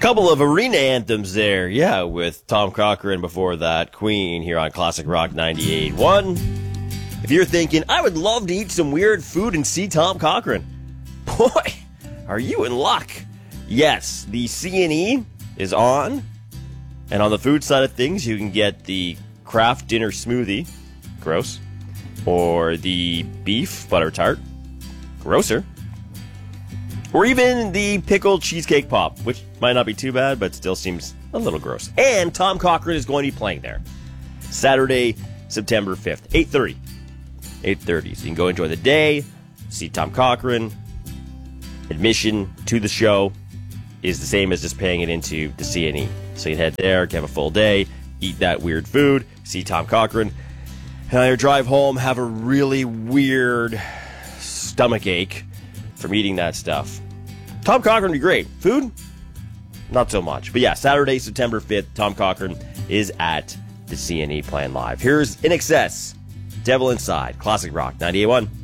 Couple of arena anthems there, yeah, with Tom Cochrane before that, Queen here on Classic Rock 98.1. If you're thinking, I would love to eat some weird food and see Tom Cochrane, boy, are you in luck. Yes, the C&E is on, and on the food side of things, you can get the Kraft Dinner Smoothie, gross, or the Beef Butter Tart, grosser, or even the Pickled Cheesecake Pop, which might not be too bad, but still seems a little gross. And Tom Cochrane is going to be playing there. Saturday, September 5th, 8:30. 8:30. So you can go enjoy the day, see Tom Cochrane. Admission to the show is the same as just paying it into the C&E. So you can head there, have a full day, eat that weird food, see Tom Cochrane, and on your drive home, have a really weird stomach ache from eating that stuff. Tom Cochrane would be great. Food? Not so much. But yeah, Saturday, September 5th, Tom Cochrane is at the C&E playing live. Here's In Excess, Devil Inside, Classic Rock 98.1.